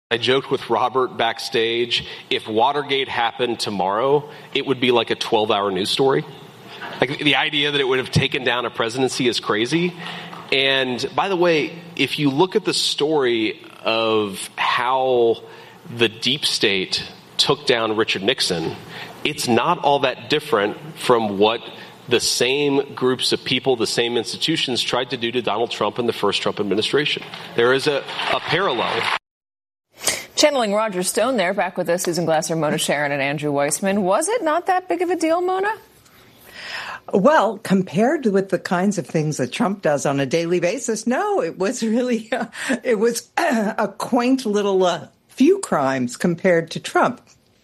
I joked with Robert backstage, if Watergate happened tomorrow, it would be like a 12-hour news story. Like, the idea that it would have taken down a presidency is crazy. And by the way, if you look at the story of how the deep state took down Richard Nixon, it's not all that different from what the same groups of people, the same institutions tried to do to Donald Trump in the first Trump administration. There is a parallel. Channeling Roger Stone there, back with us, Susan Glasser, Mona Charen, and Andrew Weissman. Was it not that big of a deal, Mona? Well, compared with the kinds of things that Trump does on a daily basis, no, it was really, it was a quaint little few crimes compared to Trump.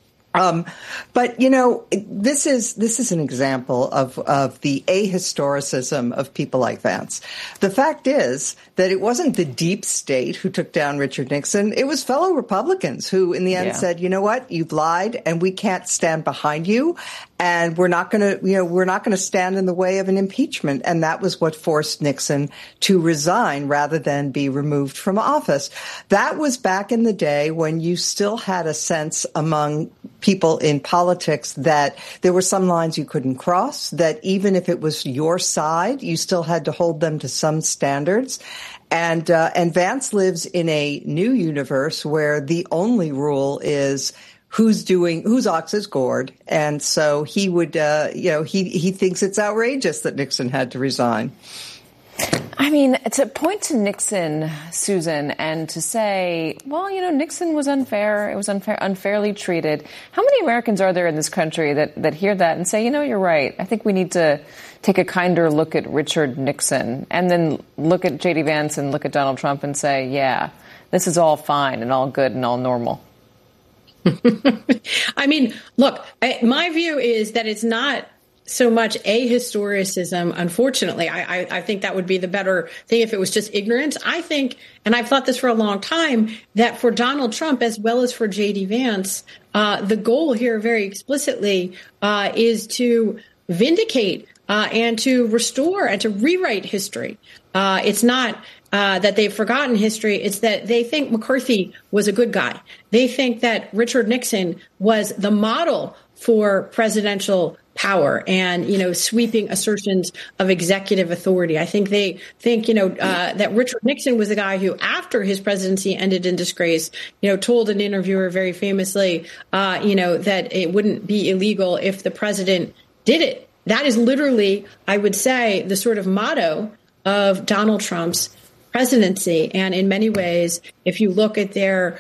But, you know, this is an example of the ahistoricism of people like Vance. The fact is that it wasn't the deep state who took down Richard Nixon. It was fellow Republicans who, in the end, said, you know what, you've lied and we can't stand behind you. And we're not going to stand in the way of an impeachment. And that was what forced Nixon to resign rather than be removed from office. That was back in the day when you still had a sense among people in politics that there were some lines you couldn't cross, that even if it was your side, you still had to hold them to some standards. And Vance lives in a new universe where the only rule is whose ox is gored. And so he would, he thinks it's outrageous that Nixon had to resign. I mean, to point to Nixon, Susan, and to say, well, you know, Nixon was unfair. It was unfairly treated. How many Americans are there in this country that hear that and say, you know, you're right. I think we need to take a kinder look at Richard Nixon, and then look at J.D. Vance and look at Donald Trump and say, yeah, this is all fine and all good and all normal. I mean, look, my view is that it's not so much ahistoricism, unfortunately. I think that would be the better thing if it was just ignorance. I think, and I've thought this for a long time, that for Donald Trump as well as for J.D. Vance, the goal here very explicitly is to vindicate and to restore and to rewrite history. It's not that they've forgotten history. It's that they think McCarthy was a good guy. They think that Richard Nixon was the model for presidential power and, you know, sweeping assertions of executive authority. I think they think, that Richard Nixon was the guy who, after his presidency ended in disgrace, told an interviewer very famously, that it wouldn't be illegal if the president did it. That is literally, I would say, the sort of motto of Donald Trump's presidency. And in many ways, if you look at their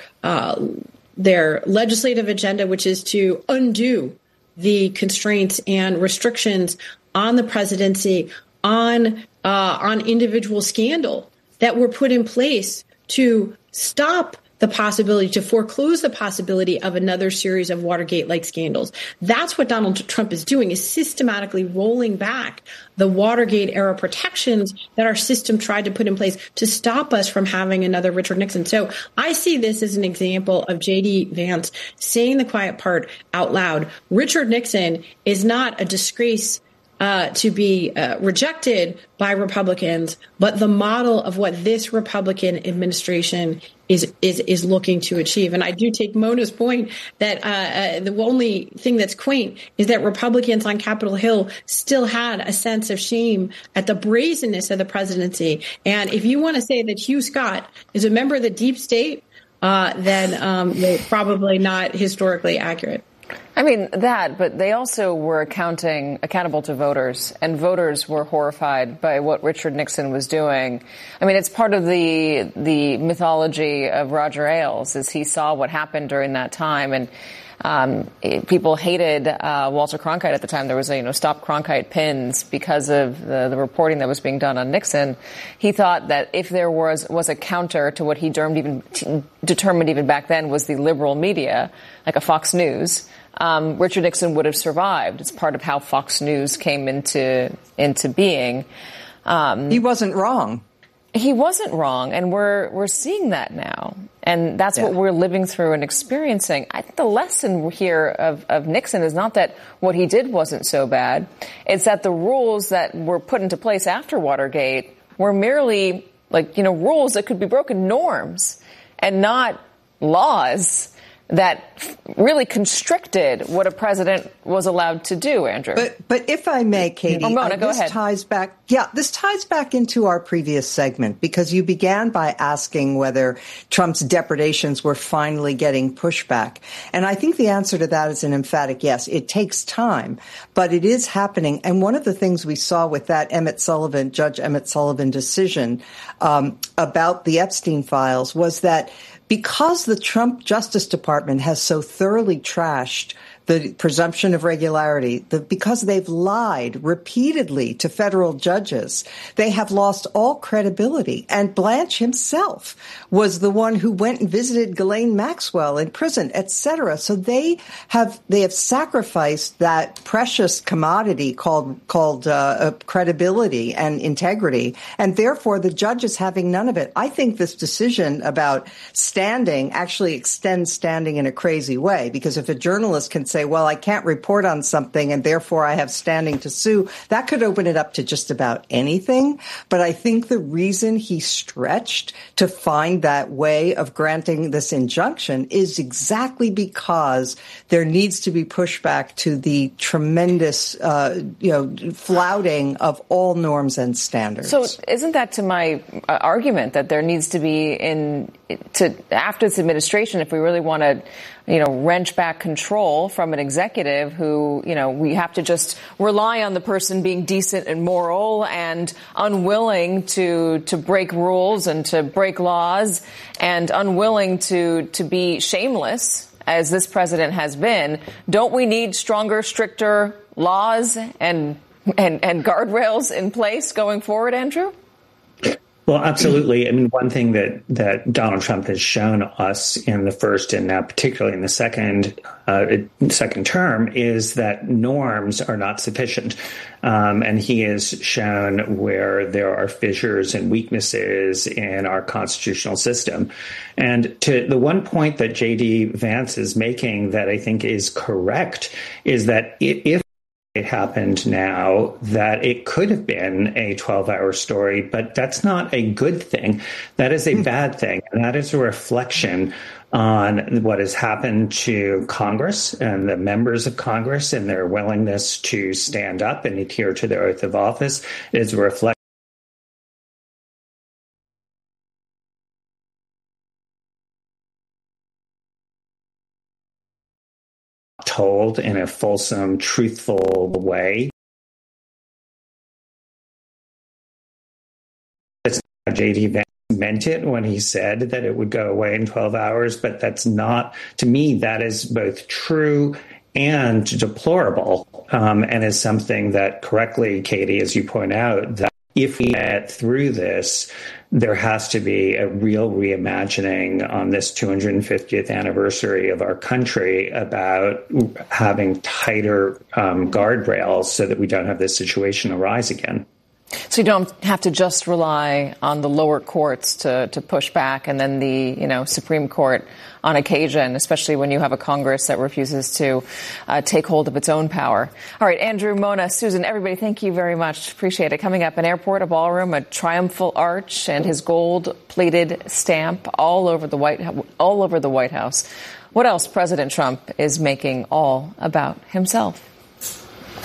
legislative agenda, which is to undo the constraints and restrictions on the presidency, on individual scandal that were put in place to stop the possibility, to foreclose the possibility of another series of Watergate-like scandals. That's what Donald Trump is doing, is systematically rolling back the Watergate-era protections that our system tried to put in place to stop us from having another Richard Nixon. So I see this as an example of J.D. Vance saying the quiet part out loud. Richard Nixon is not a disgrace to be rejected by Republicans, but the model of what this Republican administration is looking to achieve. And I do take Mona's point that the only thing that's quaint is that Republicans on Capitol Hill still had a sense of shame at the brazenness of the presidency. And if you want to say that Hugh Scott is a member of the deep state, then they're probably not historically accurate. I mean, but they also were accountable to voters, and voters were horrified by what Richard Nixon was doing. I mean, it's part of the mythology of Roger Ailes, is he saw what happened during that time, and people hated Walter Cronkite at the time. There was Stop Cronkite pins because of the reporting that was being done on Nixon. He thought that if there was a counter to what he determined even back then was the liberal media, like a Fox News, Richard Nixon would have survived. It's part of how Fox News came into being. He wasn't wrong. He wasn't wrong, and we're seeing that now. And that's what we're living through and experiencing. I think the lesson here of Nixon is not that what he did wasn't so bad. It's that the rules that were put into place after Watergate were merely rules that could be broken, norms, and not laws that really constricted what a president was allowed to do, Andrew. But if I may, Katie, Mona, go this ahead. ties back into our previous segment, because you began by asking whether Trump's depredations were finally getting pushback. And I think the answer to that is an emphatic yes. It takes time, but it is happening. And one of the things we saw with that Judge Emmett Sullivan decision about the Epstein files was that because the Trump Justice Department has so thoroughly trashed the presumption of regularity, because they've lied repeatedly to federal judges, they have lost all credibility. And Blanche himself was the one who went and visited Ghislaine Maxwell in prison, et cetera. So they have sacrificed that precious commodity called credibility and integrity, and therefore the judge is having none of it. I think this decision about standing actually extends standing in a crazy way, because if a journalist can say, well, I can't report on something and therefore I have standing to sue, that could open it up to just about anything. But I think the reason he stretched to find that way of granting this injunction is exactly because there needs to be pushback to the tremendous, flouting of all norms and standards. So isn't that to my argument that there needs to be after this administration, if we really want to, wrench back control from an executive who, we have to just rely on the person being decent and moral and unwilling to break rules and to break laws and unwilling to be shameless, as this president has been. Don't we need stronger, stricter laws and guardrails in place going forward, Andrew? Well, absolutely. I mean, one thing that Donald Trump has shown us in the first and now particularly in the second term is that norms are not sufficient. And he has shown where there are fissures and weaknesses in our constitutional system. And to the one point that J.D. Vance is making that I think is correct is that if it happened now, that it could have been a 12-hour story, but that's not a good thing. That is a bad thing. And that is a reflection on what has happened to Congress and the members of Congress and their willingness to stand up and adhere to their oath of office. It is a reflection told in a fulsome, truthful way. That's how J.D. Vance meant it when he said that it would go away in 12 hours, but that's not, to me, that is both true and deplorable, and is something that correctly, Katie, as you point out, that if we get through this, there has to be a real reimagining on this 250th anniversary of our country about having tighter guardrails so that we don't have this situation arise again. So you don't have to just rely on the lower courts to push back, and then the Supreme Court on occasion, especially when you have a Congress that refuses to take hold of its own power. All right, Andrew, Mona, Susan, everybody, thank you very much. Appreciate it. Coming up, an airport, a ballroom, a triumphal arch, and his gold-plated stamp all over the White House. What else President Trump is making all about himself?